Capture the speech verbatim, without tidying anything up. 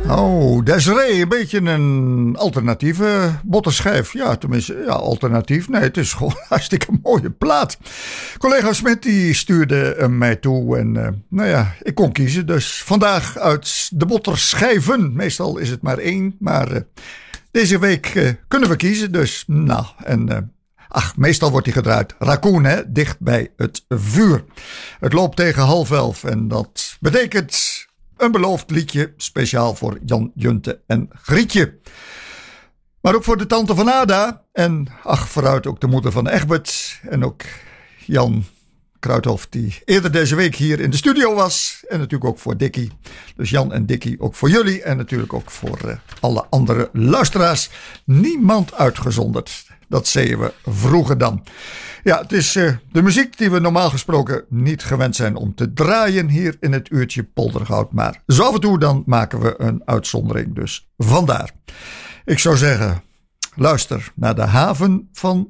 Oh, Desiree, een beetje een alternatieve bottenschijf. Ja, tenminste, ja, alternatief. Nee, het is gewoon een hartstikke mooie plaat. Collega Smit die stuurde hem mij toe en uh, nou ja, ik kon kiezen. Dus vandaag uit de botterschijven. Meestal is het maar één, maar uh, deze week uh, kunnen we kiezen. Dus nou, en uh, ach, meestal wordt hij gedraaid. Raccoon, hè, dicht bij het vuur. Het loopt tegen half elf en dat betekent een beloofd liedje, speciaal voor Jan, Junte en Grietje. Maar ook voor de tante van Ada. En ach, vooruit ook de moeder van Egbert. En ook Jan Kruithof, die eerder deze week hier in de studio was. En natuurlijk ook voor Dikkie. Dus Jan en Dikkie ook voor jullie. En natuurlijk ook voor uh, alle andere luisteraars. Niemand uitgezonderd. Dat zeiden we vroeger dan. Ja, het is uh, de muziek die we normaal gesproken niet gewend zijn om te draaien hier in het uurtje Poldergoud. Maar zo af en toe dan maken we een uitzondering. Dus vandaar. Ik zou zeggen, luister naar de haven van